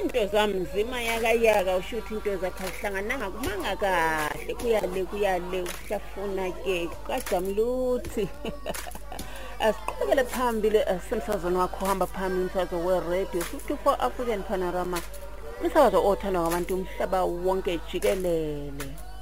into zami nzima yaka ushuthi into zakhe azihlangananga kumanga kahle kuyale usafuna ke kaJamluthi asiqhubekele phambili asemsazweni wakho hamba phambili umsakazo we-radio 54 African Panorama umsakazo othandwa ngabantu umhlaba wonke jikelele.